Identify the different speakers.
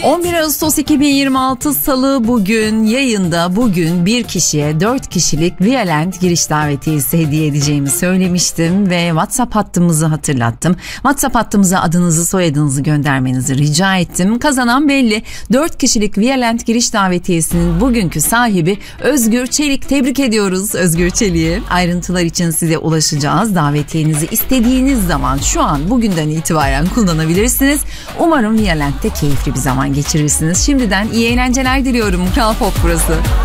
Speaker 1: 11 Ağustos 2026 Salı bugün yayında bir kişiye 4 kişilik Violent giriş davetiyesi hediye edeceğimi söylemiştim ve WhatsApp hattımızı hatırlattım. WhatsApp hattımıza adınızı soyadınızı göndermenizi rica ettim. Kazanan belli. 4 kişilik Violent giriş davetiyesinin bugünkü sahibi Özgür Çelik. Tebrik ediyoruz Özgür Çelik'i. Ayrıntılar için size ulaşacağız. Davetiyenizi istediğiniz zaman şu an bugünden itibaren kullanabilirsiniz. Umarım Violent'te keyifli bir zaman geçirirsiniz. Şimdiden iyi eğlenceler diliyorum. Kral Pop burası.